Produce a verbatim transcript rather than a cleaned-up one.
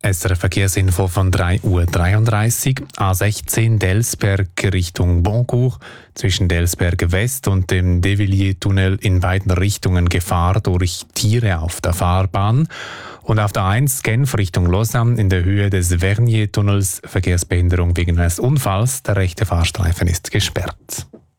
S R F Verkehrsinfo von drei Uhr dreiunddreißig. A sechzehn Delsberg Richtung Boncourt. Zwischen Delsberg West und dem Devilliers-Tunnel in beiden Richtungen Gefahr durch Tiere auf der Fahrbahn. Und auf der eins Genf Richtung Lausanne in der Höhe des Vernier-Tunnels Verkehrsbehinderung wegen eines Unfalls. Der rechte Fahrstreifen ist gesperrt.